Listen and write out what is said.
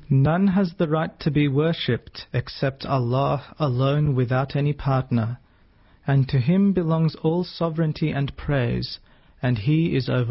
None has the right to be worshipped except Allah alone without any partner, and to Him belongs all sovereignty and praise, and He is over